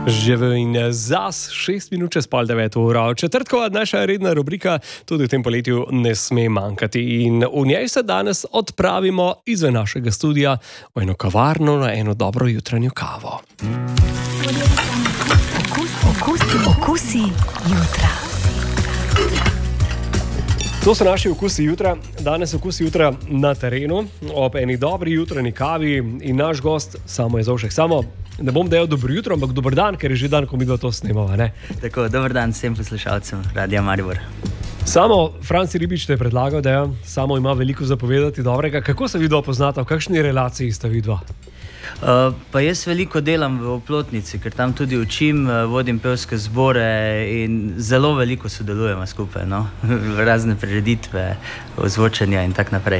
Živel in zas 6 minut čez pol 9 ura. Četrtkova naša redna rubrika tudi v tem poletju ne sme manjkati. In v njej se danes odpravimo izven našega studia v eno kavarno na eno dobro jutranjo kavo. Okusi jutra. To so naši okusi jutra. Danes okusi jutra na terenu ob eni dobri jutranji kavi in naš gost Samo Jezovšek. Samo, ne bom dejal dobro jutro, ampak dober dan, ker je že dan, ko mi to snemava, ne? Tako, dober dan vsem poslušalcem Radia Maribor. Samo, Franci Ribič te je predlagal, da ja, Samo ima veliko zapovedati dobrega. Kako se vidva poznata, v kakšni relaciji sta vidva? Pa jaz veliko delam v Oplotnici, ker tam tudi učim, vodim pevske zbore in zelo veliko sodelujemo skupaj, no? Razne prireditve, ozvočenja in tak naprej.